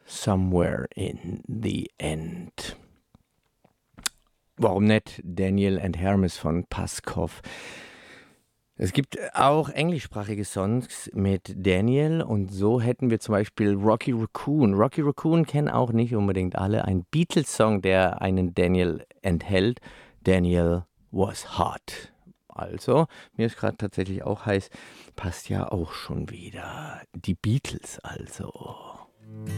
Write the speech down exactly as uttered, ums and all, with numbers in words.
Somewhere in the End. Warum nicht Daniel and Hermes von Paskov? Es gibt auch englischsprachige Songs mit Daniel und so hätten wir zum Beispiel Rocky Raccoon. Rocky Raccoon kennen auch nicht unbedingt alle. Ein Beatles-Song, der einen Daniel enthält. Daniel was hot. Also, mir ist gerade tatsächlich auch heiß. Passt ja auch schon wieder. Die Beatles also.